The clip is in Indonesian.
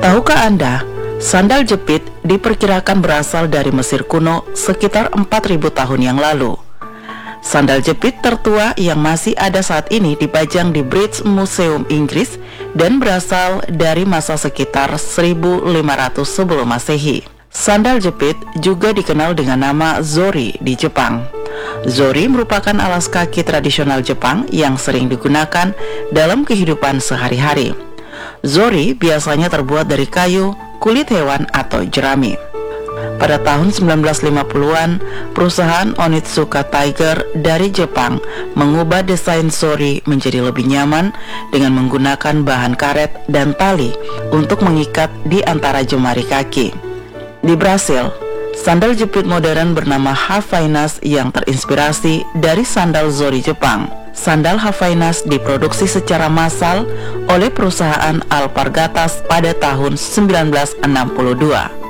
Tahukah Anda, sandal jepit diperkirakan berasal dari Mesir kuno sekitar 4.000 tahun yang lalu. Sandal jepit tertua yang masih ada saat ini dipajang di British Museum Inggris dan berasal dari masa sekitar 1500 sebelum Masehi. Sandal jepit juga dikenal dengan nama zori di Jepang. Zori merupakan alas kaki tradisional Jepang yang sering digunakan dalam kehidupan sehari-hari. Zori biasanya terbuat dari kayu, kulit hewan, atau jerami. Pada tahun 1950-an, perusahaan Onitsuka Tiger dari Jepang mengubah desain zori menjadi lebih nyaman dengan menggunakan bahan karet dan tali untuk mengikat di antara jemari kaki. Di Brasil, sandal jepit modern bernama Havaianas yang terinspirasi dari sandal zori Jepang. Sandal Havaianas diproduksi secara massal oleh perusahaan Alpargatas pada tahun 1962.